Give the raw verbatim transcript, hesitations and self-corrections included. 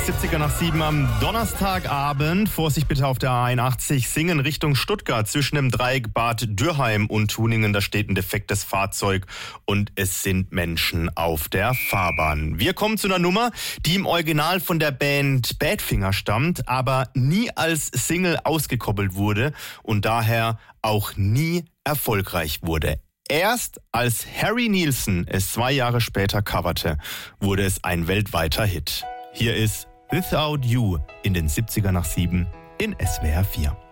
siebziger nach sieben am Donnerstagabend. Vorsicht bitte auf der A einundachtzig Singen Richtung Stuttgart. Zwischen dem Dreieck Bad Dürrheim und Tuningen, da steht ein defektes Fahrzeug und es sind Menschen auf der Fahrbahn. Wir kommen zu einer Nummer, die im Original von der Band Badfinger stammt, aber nie als Single ausgekoppelt wurde und daher auch nie erfolgreich wurde. Erst als Harry Nilsson es zwei Jahre später coverte, wurde es ein weltweiter Hit. Hier ist Without You in den siebziger nach sieben in S W R vier.